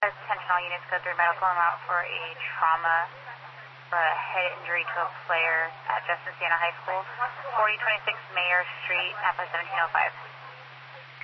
Attention all units, code 3 medical. I'm out for a trauma for a head injury to a player at Justin Siena High School, 4026 Mayor Street, Napa 1705.